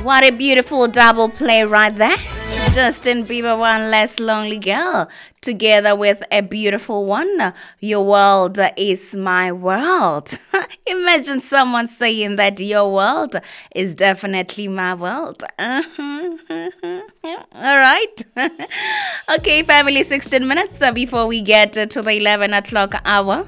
What a beautiful double play right there. Justin Bieber, One Less Lonely Girl, together with a beautiful one, Your World is My World. Imagine someone saying that your world is definitely my world. All right. Okay, family, 16 minutes before we get to the 11 o'clock hour.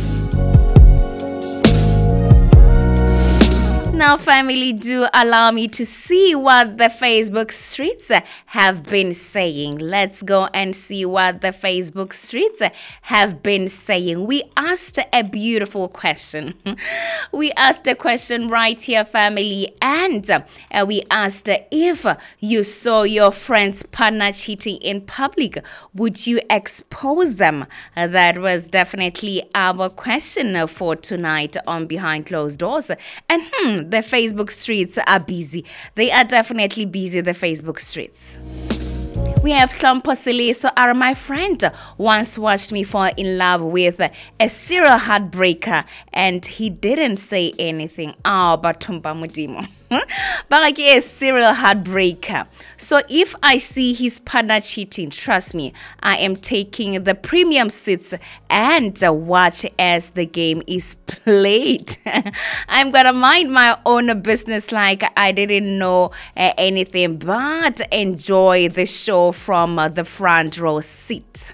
Now, family, do allow me to see what the Facebook streets have been saying. Let's go and see what the Facebook streets have been saying. We asked a beautiful question. We asked a question right here, family, and we asked if you saw your friend's partner cheating in public, would you expose them? That was definitely our question for tonight on Behind Closed Doors. And the Facebook streets are busy. They are definitely busy, the Facebook streets. We have Hlompo Seleso, my friend, once watched me fall in love with a serial heartbreaker and he didn't say anything. But Tumba Mudimo. But like a serial heartbreaker. So if I see his partner cheating, trust me, I am taking the premium seats and watch as the game is played. I'm gonna mind my own business like I didn't know anything, but enjoy the show from the front row seat.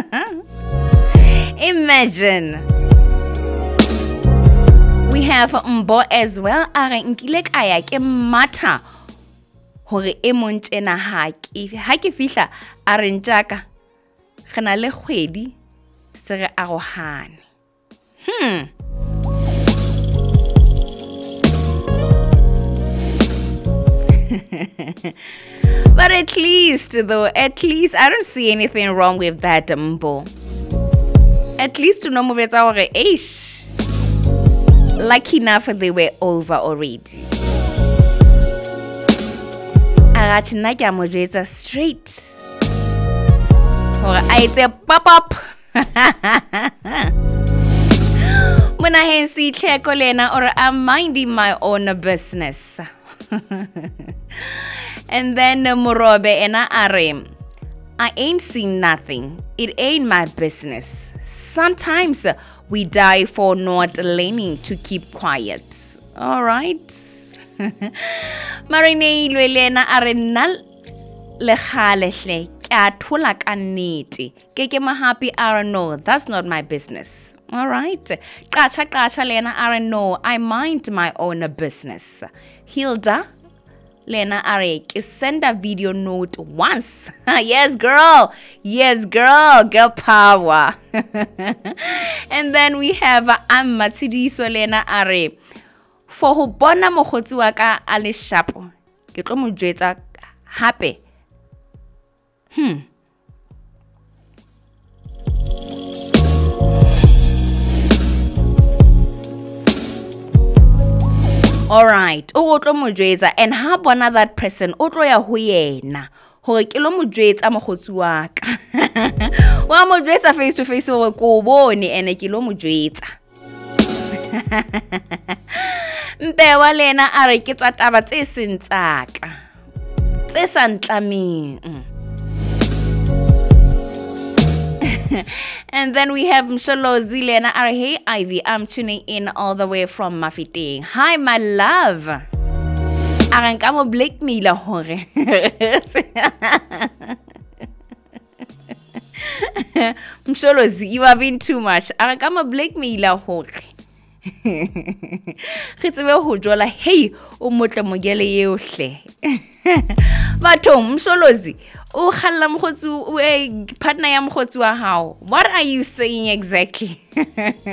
Imagine. We have Mbo as well. Are nkile kaya ke matha hore e montena ha ke fihla a re ntjaka re na le kgwedi se re arohane. But at least I don't see anything wrong with that, Mbo. At least to know move it our age. Lucky enough they were over already. Arachina ke mo jwetsa straight. Hore a etse pop up. Mona hensi tlheko lena or I'm minding my own business. And then Morobe ena are I ain't seen nothing. It ain't my business. Sometimes we die for not learning to keep quiet. All right. Marine Lelena arenal lehalehle katula kaniti. Keke mahappy no, that's not my business. All right. Kacha Lena no, I mind my own business. Hilda Lena Arek, send a video note once. Yes, girl. Girl power. And then we have Matsidiso Lena Are. For ho bona mogotsi wa ka a le sharp. Ke tlo mo jwetsa hape. All right. O tlo mo jwetsa and ha bona that person o tlo ya ho yena. Hore ke lo mo jwetsa mogotsi wa ka. Wa mo jwetsa face to face hore ko bone ene ke lo mo jwetsa. Mpewa lena a re ke tswa taba tse seng tsaka. Tse sa ntlameng. And then we have Msholo Zilena. Hey Ivy, I'm tuning in all the way from Mafeting. Hi my love. Arankamo Blake Mila hore. Msholo Z, you have been too much. Arankamo Blake Mila hore. Khitsebe ho jola hey o motle mogele yohle. Batho Msholo Z o khalla mogotsi partner ya mogotsi wa hao. What are you saying exactly?